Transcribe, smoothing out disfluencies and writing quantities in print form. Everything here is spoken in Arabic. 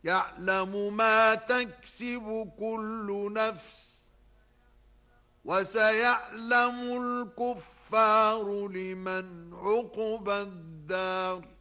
يعلم ما تكسب كل نفس وسيعلم الكفار لمن عقبى الدار